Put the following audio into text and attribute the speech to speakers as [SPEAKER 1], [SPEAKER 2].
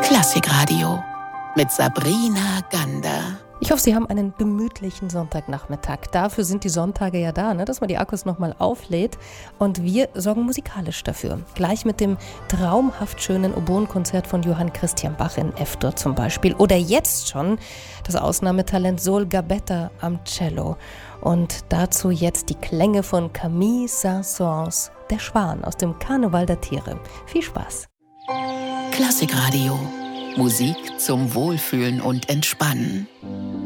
[SPEAKER 1] Klassikradio mit Sabrina Gander.
[SPEAKER 2] Ich hoffe, Sie haben einen gemütlichen Sonntagnachmittag. Dafür sind die Sonntage ja da, dass man die Akkus nochmal auflädt. Und wir sorgen musikalisch dafür. Gleich mit dem traumhaft schönen Oboenkonzert von Johann Christian Bach in F-Dur zum Beispiel. Oder jetzt schon das Ausnahmetalent Sol Gabetta am Cello. Und dazu jetzt die Klänge von Camille Saint-Saëns, der Schwan aus dem Karneval der Tiere. Viel Spaß!
[SPEAKER 1] Klassikradio. Musik zum Wohlfühlen und Entspannen.